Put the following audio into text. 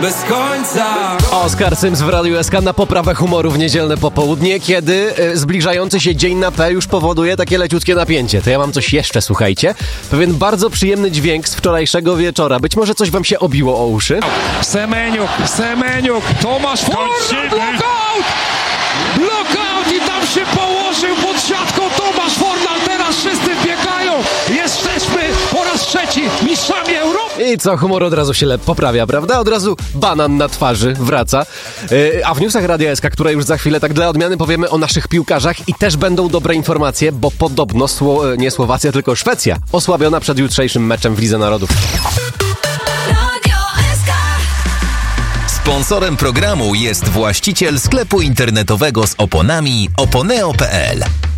bez końca. Oskar Sims w Radiu SK na poprawę humoru w niedzielne popołudnie, kiedy zbliżający się dzień na P już powoduje takie leciutkie napięcie. To ja mam coś jeszcze, słuchajcie. Pewien bardzo przyjemny dźwięk z wczorajszego wieczora. Być może coś wam się obiło o uszy. Semeniuk, Tomasz Fornal, blockout i tam się położył pod siatką Tomasz Fornal, teraz wszyscy biegają, jesteśmy po raz trzeci mistrzami Europy. I co, humor od razu się poprawia, prawda? Od razu banan na twarzy wraca. A w newsach Radia SK, które już za chwilę tak dla odmiany powiemy o naszych piłkarzach i też będą dobre informacje, bo podobno nie Słowacja, tylko Szwecja osłabiona przed jutrzejszym meczem w Lidze Narodów. Sponsorem programu jest właściciel sklepu internetowego z oponami oponeo.pl.